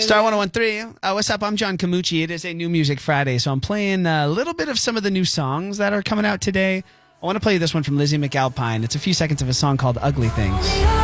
Star 1013. What's up? I'm John Camucci. It is a New Music Friday, so I'm playing a little bit of some of the new songs that are coming out today. I want to play you this one from Lizzie McAlpine. It's a few seconds of a song called Ugly Things.